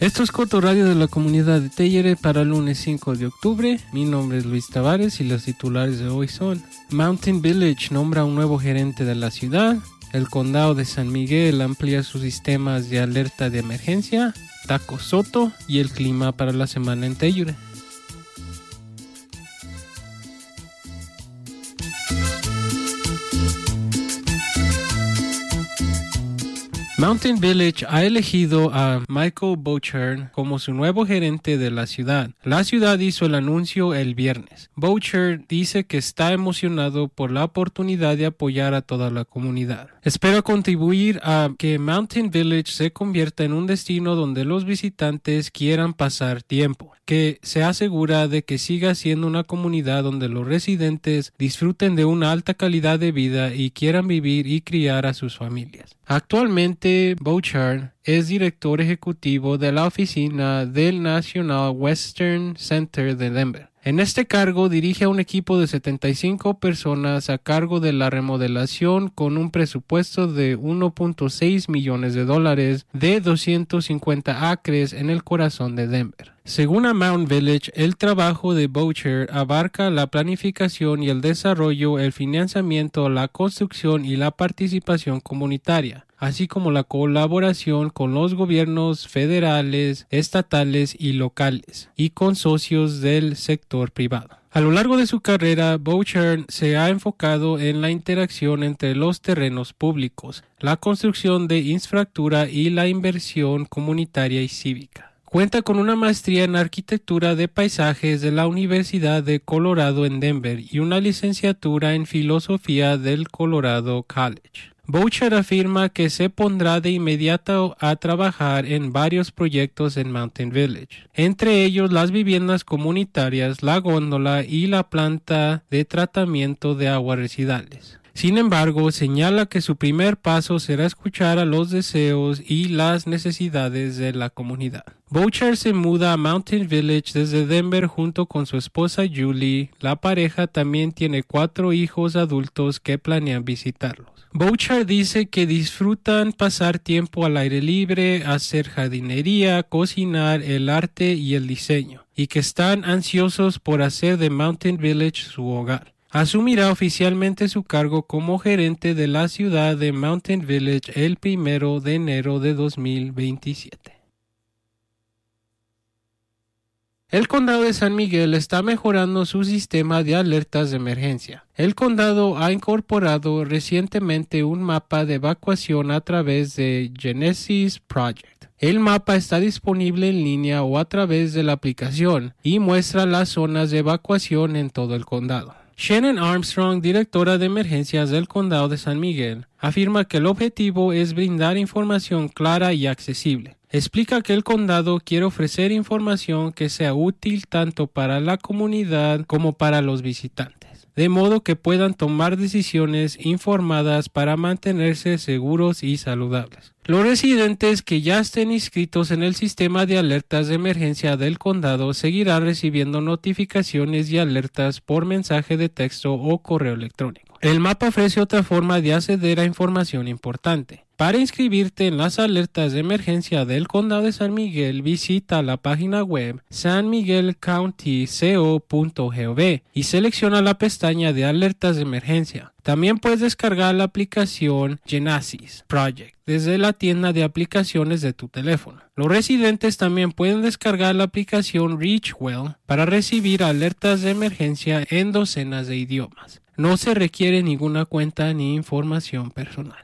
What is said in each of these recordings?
Esto es Coto Radio de la comunidad de Tellere para el lunes 5 de octubre. Mi nombre es Luis Tavares y los titulares de hoy son: Mountain Village nombra un nuevo gerente de la ciudad. El condado de San Miguel amplía sus sistemas de alerta de emergencia. Taco Soto y el clima para la semana en Tellere. Mountain Village ha elegido a Michael Bouchard como su nuevo gerente de la ciudad. La ciudad hizo el anuncio el viernes. Bouchard dice que está emocionado por la oportunidad de apoyar a toda la comunidad. Espera contribuir a que Mountain Village se convierta en un destino donde los visitantes quieran pasar tiempo, que se asegura de que siga siendo una comunidad donde los residentes disfruten de una alta calidad de vida y quieran vivir y criar a sus familias. Actualmente, Bouchard es director ejecutivo de la oficina del National Western Center de Denver. En este cargo dirige a un equipo de 75 personas a cargo de la remodelación con un presupuesto de $1.6 millones de 250 acres en el corazón de Denver. Según a Mountain Village, el trabajo de Bouchard abarca la planificación y el desarrollo, el financiamiento, la construcción y la participación comunitaria, así como la colaboración con los gobiernos federales, estatales y locales, y con socios del sector privado. A lo largo de su carrera, Bouchard se ha enfocado en la interacción entre los terrenos públicos, la construcción de infraestructura y la inversión comunitaria y cívica. Cuenta con una maestría en arquitectura de paisajes de la Universidad de Colorado en Denver y una licenciatura en filosofía del Colorado College. Bouchard afirma que se pondrá de inmediato a trabajar en varios proyectos en Mountain Village, entre ellos las viviendas comunitarias, la góndola y la planta de tratamiento de aguas residuales. Sin embargo, señala que su primer paso será escuchar a los deseos y las necesidades de la comunidad. Bouchard se muda a Mountain Village desde Denver junto con su esposa Julie. La pareja también tiene 4 hijos adultos que planean visitarlos. Bouchard dice que disfrutan pasar tiempo al aire libre, hacer jardinería, cocinar, el arte y el diseño, y que están ansiosos por hacer de Mountain Village su hogar. Asumirá oficialmente su cargo como gerente de la ciudad de Mountain Village el 1 de enero de 2027. El condado de San Miguel está mejorando su sistema de alertas de emergencia. El condado ha incorporado recientemente un mapa de evacuación a través de Genesis Project. El mapa está disponible en línea o a través de la aplicación y muestra las zonas de evacuación en todo el condado. Shannon Armstrong, directora de emergencias del condado de San Miguel, afirma que el objetivo es brindar información clara y accesible. Explica que el condado quiere ofrecer información que sea útil tanto para la comunidad como para los visitantes, de modo que puedan tomar decisiones informadas para mantenerse seguros y saludables. Los residentes que ya estén inscritos en el sistema de alertas de emergencia del condado seguirán recibiendo notificaciones y alertas por mensaje de texto o correo electrónico. El mapa ofrece otra forma de acceder a información importante. Para inscribirte en las alertas de emergencia del condado de San Miguel, visita la página web sanmiguelcountyco.gov y selecciona la pestaña de alertas de emergencia. También puedes descargar la aplicación Genesis Project desde la tienda de aplicaciones de tu teléfono. Los residentes también pueden descargar la aplicación Reachwell para recibir alertas de emergencia en docenas de idiomas. No se requiere ninguna cuenta ni información personal.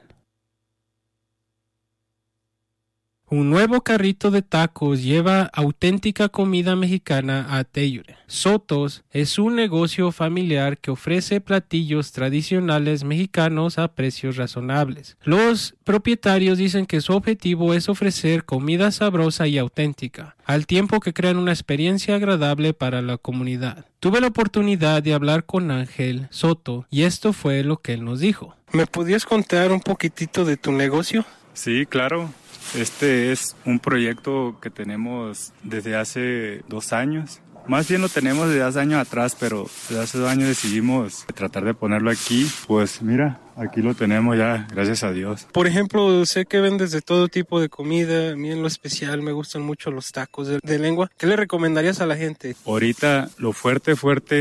Un nuevo carrito de tacos lleva auténtica comida mexicana a Tellure. Sotos es un negocio familiar que ofrece platillos tradicionales mexicanos a precios razonables. Los propietarios dicen que su objetivo es ofrecer comida sabrosa y auténtica, al tiempo que crean una experiencia agradable para la comunidad. Tuve la oportunidad de hablar con Ángel Soto y esto fue lo que él nos dijo. ¿Me podías contar un poquitito de tu negocio? Sí, claro. Este es un proyecto que tenemos desde hace 2 años. Más bien lo tenemos desde hace años atrás, pero desde hace 2 años decidimos tratar de ponerlo aquí. Pues mira, aquí lo tenemos ya, gracias a Dios. Por ejemplo, sé que vendes de todo tipo de comida. A mí en lo especial me gustan mucho los tacos de lengua. ¿Qué le recomendarías a la gente? Ahorita lo fuerte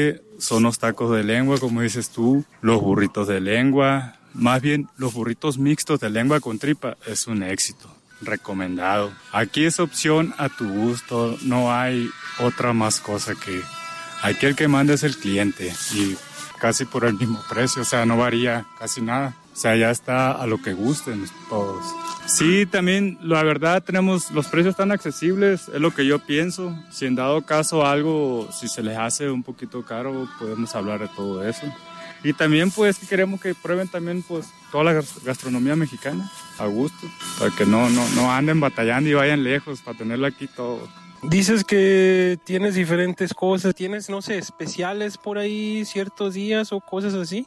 son los tacos de lengua, como dices tú, los burritos de lengua. Más bien, los burritos mixtos de lengua con tripa es un éxito. Recomendado. Aquí es opción a tu gusto, no hay otra más cosa que aquí el que manda es el cliente y casi por el mismo precio, o sea, no varía casi nada, o sea, ya está a lo que gusten todos. Sí, también la verdad los precios tan accesibles, es lo que yo pienso. Si en dado caso algo, si se les hace un poquito caro, podemos hablar de todo eso. Y también pues queremos que prueben también pues toda la gastronomía mexicana a gusto, para que no anden batallando y vayan lejos para tenerlo aquí todo. Dices que tienes diferentes cosas, tienes, no sé, especiales por ahí ciertos días o cosas así.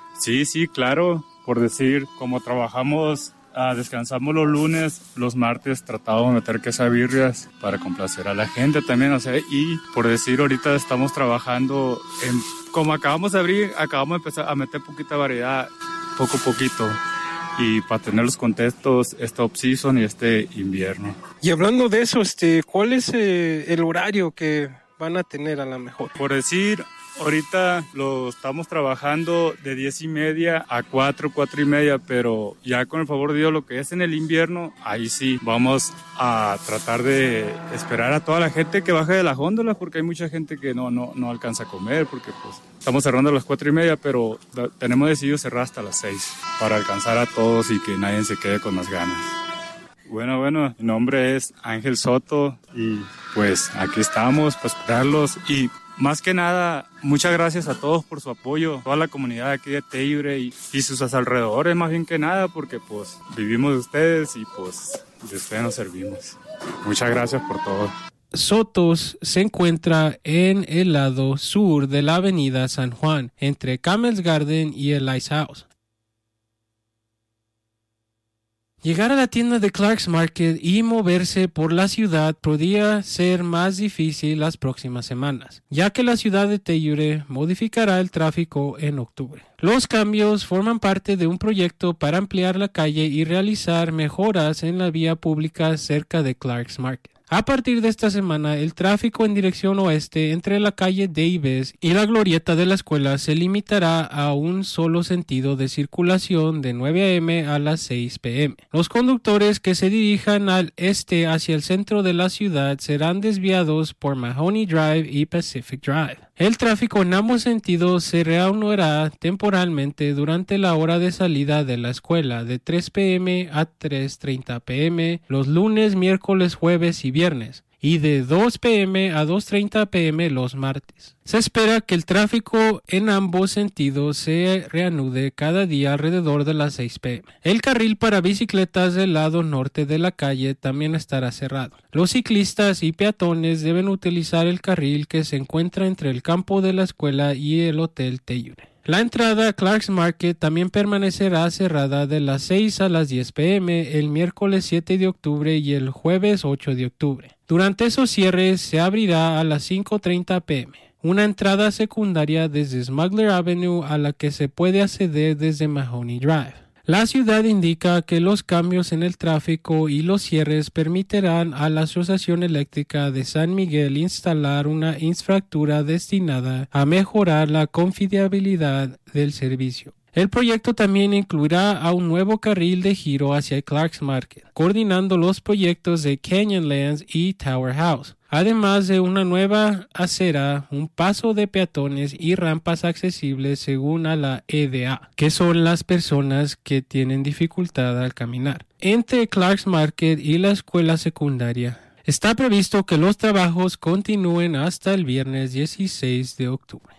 Sí, claro, por decir, como trabajamos, descansamos los lunes, los martes tratamos de meter quesabirrias para complacer a la gente también, o sea, y por decir, ahorita estamos trabajando como acabamos de abrir, acabamos de empezar a meter poquita variedad, poco a poquito, y para tenerlos contentos este off-season y este invierno. Y hablando de eso, ¿cuál es el horario que van a tener a lo mejor? Por decir, ahorita lo estamos trabajando de 10:30 a 4:30, pero ya con el favor de Dios, lo que es en el invierno, ahí sí, vamos a tratar de esperar a toda la gente que baje de las góndolas, porque hay mucha gente que no alcanza a comer, porque pues estamos cerrando a las 4:30, pero tenemos decidido cerrar hasta las 6 para alcanzar a todos y que nadie se quede con las ganas. Bueno, mi nombre es Ángel Soto y pues aquí estamos para esperarlos y más que nada, muchas gracias a todos por su apoyo, toda la comunidad aquí de Tellure y sus alrededores, más bien que nada, porque pues vivimos de ustedes y pues de ustedes nos servimos. Muchas gracias por todo. Sotos se encuentra en el lado sur de la avenida San Juan, entre Camel's Garden y el Ice House. Llegar a la tienda de Clark's Market y moverse por la ciudad podría ser más difícil las próximas semanas, ya que la ciudad de Tellure modificará el tráfico en octubre. Los cambios forman parte de un proyecto para ampliar la calle y realizar mejoras en la vía pública cerca de Clark's Market. A partir de esta semana, el tráfico en dirección oeste entre la calle Davis y la glorieta de la escuela se limitará a un solo sentido de circulación de 9 a.m. a las 6 p.m. Los conductores que se dirijan al este hacia el centro de la ciudad serán desviados por Mahoney Drive y Pacific Drive. El tráfico en ambos sentidos se reanudará temporalmente durante la hora de salida de la escuela de 3 p.m. a 3:30 p.m. los lunes, miércoles, jueves y viernes, y de 2 p.m. a 2:30 p.m. los martes. Se espera que el tráfico en ambos sentidos se reanude cada día alrededor de las 6 p.m. El carril para bicicletas del lado norte de la calle también estará cerrado. Los ciclistas y peatones deben utilizar el carril que se encuentra entre el campo de la escuela y el Hotel Tellure. La entrada a Clark's Market también permanecerá cerrada de las 6 a las 10 p.m. el miércoles 7 de octubre y el jueves 8 de octubre. Durante esos cierres se abrirá a las 5:30 p.m. una entrada secundaria desde Smuggler Avenue a la que se puede acceder desde Mahoney Drive. La ciudad indica que los cambios en el tráfico y los cierres permitirán a la Asociación Eléctrica de San Miguel instalar una infraestructura destinada a mejorar la confiabilidad del servicio. El proyecto también incluirá a un nuevo carril de giro hacia Clark's Market, coordinando los proyectos de Canyonlands y Tower House, además de una nueva acera, un paso de peatones y rampas accesibles según a la EDA, que son las personas que tienen dificultad al caminar. Entre Clark's Market y la escuela secundaria, está previsto que los trabajos continúen hasta el viernes 16 de octubre.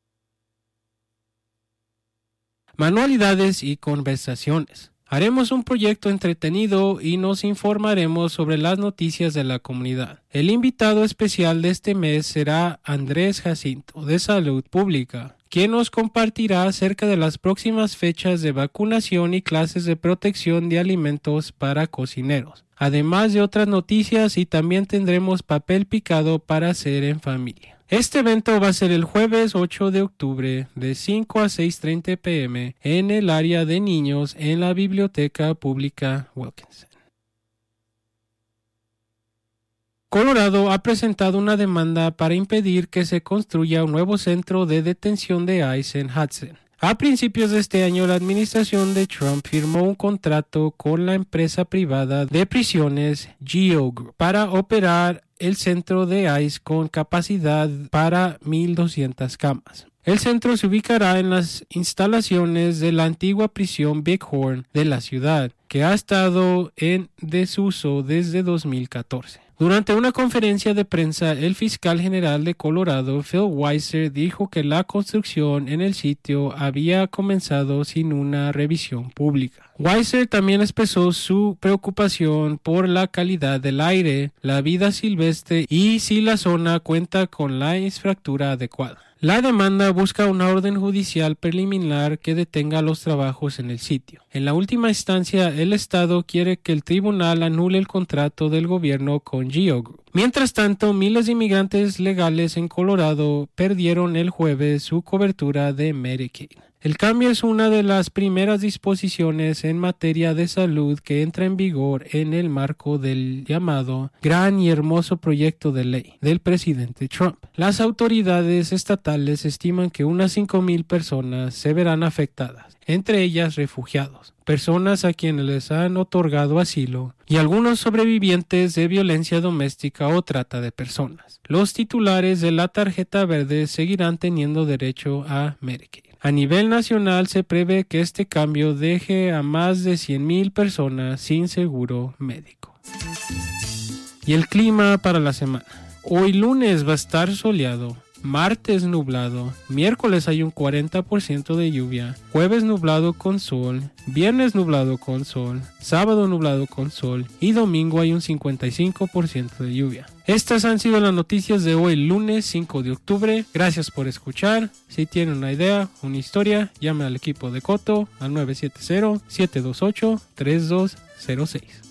Manualidades y conversaciones. Haremos un proyecto entretenido y nos informaremos sobre las noticias de la comunidad. El invitado especial de este mes será Andrés Jacinto, de Salud Pública, quien nos compartirá acerca de las próximas fechas de vacunación y clases de protección de alimentos para cocineros, además de otras noticias, y también tendremos papel picado para hacer en familia. Este evento va a ser el jueves 8 de octubre de 5 a 6:30 p.m. en el área de niños en la Biblioteca Pública Wilkinson. Colorado ha presentado una demanda para impedir que se construya un nuevo centro de detención de ICE en Hudson. A principios de este año, la administración de Trump firmó un contrato con la empresa privada de prisiones GEO Group para operar el centro de ICE con capacidad para 1,200 camas. El centro se ubicará en las instalaciones de la antigua prisión Bighorn de la ciudad, que ha estado en desuso desde 2014. Durante una conferencia de prensa, el fiscal general de Colorado, Phil Weiser, dijo que la construcción en el sitio había comenzado sin una revisión pública. Weiser también expresó su preocupación por la calidad del aire, la vida silvestre y si la zona cuenta con la infraestructura adecuada. La demanda busca una orden judicial preliminar que detenga los trabajos en el sitio. En la última instancia, el Estado quiere que el tribunal anule el contrato del gobierno con GEO Group. Mientras tanto, miles de inmigrantes legales en Colorado perdieron el jueves su cobertura de Medicaid. El cambio es una de las primeras disposiciones en materia de salud que entra en vigor en el marco del llamado Gran y Hermoso Proyecto de Ley del presidente Trump. Las autoridades estatales estiman que unas 5,000 personas se verán afectadas, entre ellas refugiados, personas a quienes les han otorgado asilo y algunos sobrevivientes de violencia doméstica o trata de personas. Los titulares de la tarjeta verde seguirán teniendo derecho a Medicaid. A nivel nacional se prevé que este cambio deje a más de 100,000 personas sin seguro médico. Y el clima para la semana. Hoy lunes va a estar soleado, martes nublado, miércoles hay un 40% de lluvia, jueves nublado con sol, viernes nublado con sol, sábado nublado con sol y domingo hay un 55% de lluvia. Estas han sido las noticias de hoy, lunes 5 de octubre. Gracias por escuchar. Si tienen una idea, una historia, llame al equipo de Coto al 970-728-3206.